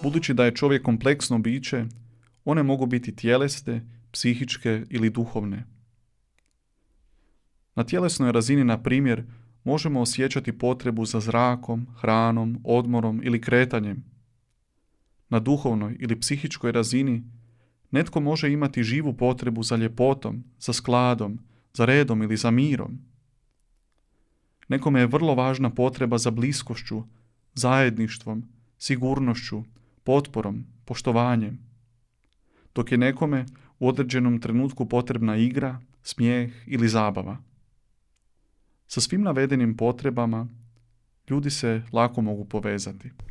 Budući da je čovjek kompleksno biće, one mogu biti tjelesne, psihičke ili duhovne. Na tjelesnoj razini, na primjer, možemo osjećati potrebu za zrakom, hranom, odmorom ili kretanjem. Na duhovnoj ili psihičkoj razini netko može imati živu potrebu za ljepotom, za skladom, za redom ili za mirom. Nekome je vrlo važna potreba za bliskošću, zajedništvom, sigurnošću, potporom, poštovanjem. Dok je nekome u određenom trenutku potrebna igra, smijeh ili zabava. Sa svim navedenim potrebama ljudi se lako mogu povezati.